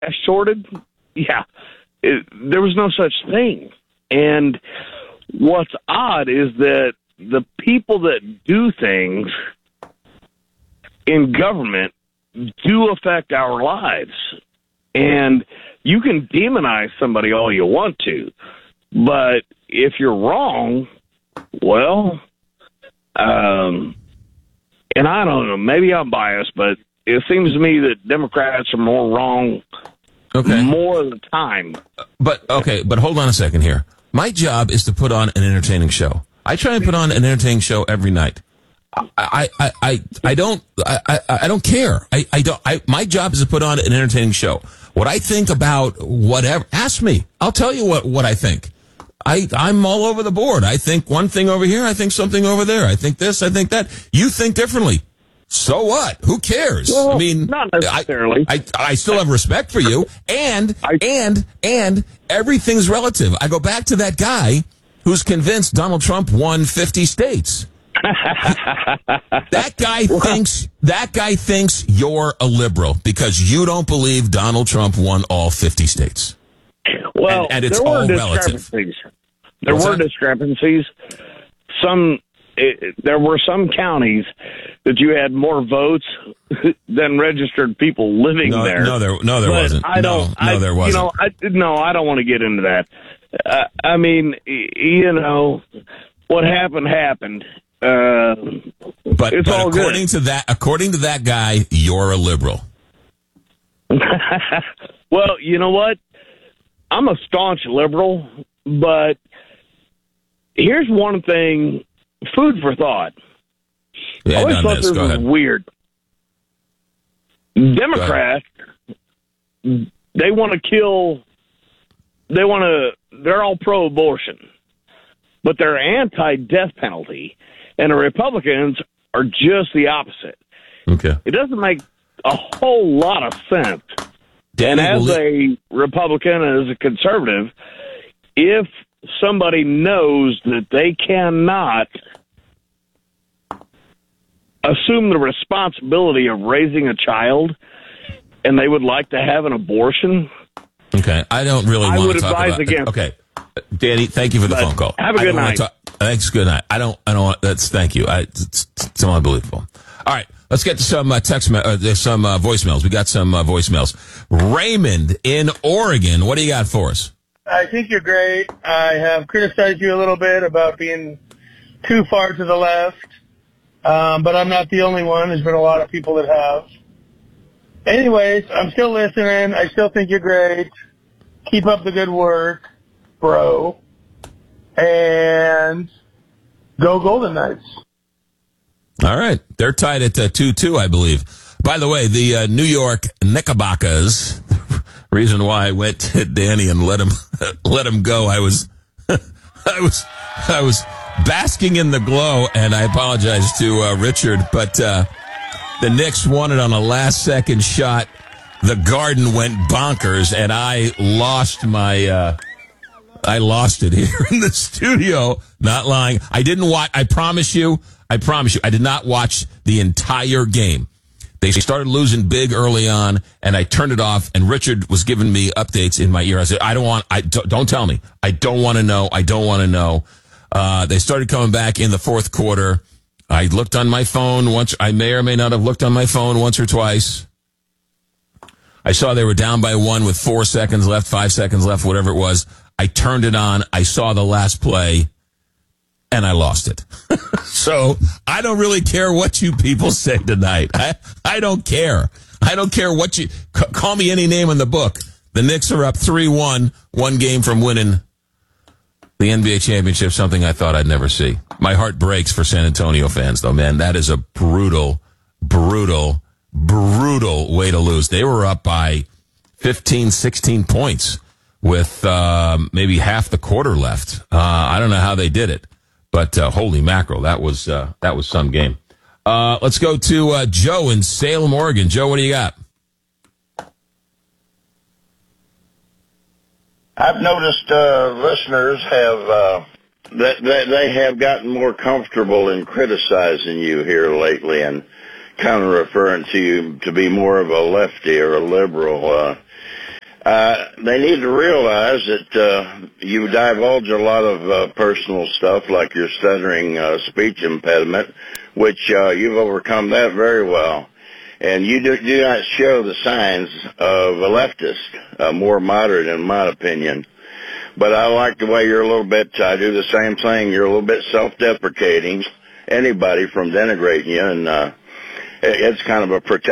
shorted? Yeah, there was no such thing. And what's odd is that the people that do things in government do affect our lives. And you can demonize somebody all you want to, but if you're wrong, well, and I don't know, maybe I'm biased, but it seems to me that Democrats are more wrong more of the time. But hold on a second here. My job is to put on an entertaining show. I try and put on an entertaining show every night. I don't care. My job is to put on an entertaining show. What I think about whatever, ask me. I'll tell you what I think. I'm all over the board. I think one thing over here. I think something over there. I think this. I think that. You think differently. So what? Who cares? Well, I mean, not necessarily. I still have respect for you, and everything's relative. I go back to that guy who's convinced Donald Trump won 50 states. That guy thinks you're a liberal because you don't believe Donald Trump won all 50 states. Well, and it's all relative. There were discrepancies. There were some counties that you had more votes than registered people living there. No, there wasn't. There wasn't. I don't want to get into that. I mean, what happened. But all according good. according to that guy, you're a liberal. Well, you know what? I'm a staunch liberal, but here's one thing. Food for thought. Yeah, I always thought this was weird. Democrats, they're all pro-abortion, but they're anti-death penalty, and the Republicans are just the opposite. Okay. It doesn't make a whole lot of sense. Danny, and as a Republican and as a conservative, if somebody knows that they cannot assume the responsibility of raising a child and they would like to have an abortion. Okay. I don't really want to talk about. I would advise against. Okay. Danny, thank you for the phone call. Have a good night. Thanks. Good night. I don't want thank you. It's unbelievable. All right. Let's get to some voicemails. We got some voicemails. Raymond in Oregon. What do you got for us? I think you're great. I have criticized you a little bit about being too far to the left, but I'm not the only one. There's been a lot of people that have. Anyways, I'm still listening. I still think you're great. Keep up the good work, bro. And go Golden Knights. All right. They're tied at 2-2, I believe. By the way, the New York Knickerbockers, reason why I went to Danny and let him go, I was basking in the glow, and I apologize to Richard, but the Knicks won it on a last-second shot. The Garden went bonkers, and I lost it here in the studio. Not lying. I didn't watch. I promise you, I did not watch the entire game. They started losing big early on, and I turned it off, and Richard was giving me updates in my ear. I said, don't tell me. I don't want to know. I don't want to know. They started coming back in the fourth quarter. I looked on my phone once. I may or may not have looked on my phone once or twice. I saw they were down by 1 with 4 seconds left, 5 seconds left, whatever it was. I turned it on. I saw the last play, and I lost it. So I don't really care what you people say tonight. I don't care. I don't care what you call me any name in the book. The Knicks are up 3-1, one game from winning the NBA championship, something I thought I'd never see. My heart breaks for San Antonio fans, though, man. That is a brutal way to lose. They were up by 15, 16 points with maybe half the quarter left. I don't know how they did it, but holy mackerel, that was some game. Let's go to Joe in Salem, Oregon. Joe, what do you got? I've noticed listeners have they have gotten more comfortable in criticizing you here lately and kind of referring to you to be more of a lefty or a liberal. They need to realize that you divulge a lot of personal stuff, like your stuttering speech impediment, which you've overcome that very well. And you do not show the signs of a leftist, more moderate in my opinion. But I like the way you're a little bit, I do the same thing, you're a little bit self-deprecating, anybody from denigrating you, and it's kind of a